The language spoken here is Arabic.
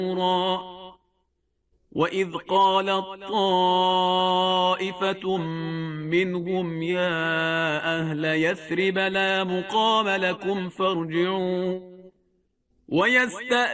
وإذ قالت طائفة منهم يا أهل يثرب لا مقام لكم فارجعوا